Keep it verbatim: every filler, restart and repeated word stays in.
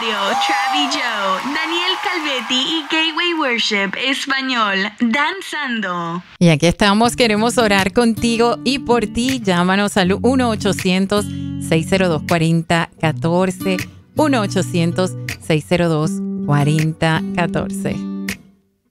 Radio, Travi Joe, Daniel Calvetti y Gateway Worship Español, danzando. Y aquí estamos, queremos orar contigo y por ti. Llámanos al uno ochocientos, seis cero dos, cuatro cero uno cuatro, uno ochocientos, seis cero dos, cuatro cero uno cuatro.